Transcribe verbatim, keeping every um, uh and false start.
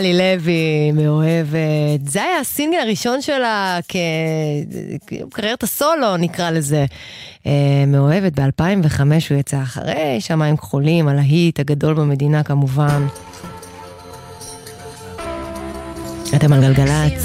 לי לוי, מאוהבת. זה היה הסינגל הראשון שלה כקריירת הסולו, נקרא לזה. מאוהבת ב-אלפיים וחמש, הוא יצא אחרי שמיים כחולים, על ההיט הגדול במדינה כמובן. אתם על גלגלת.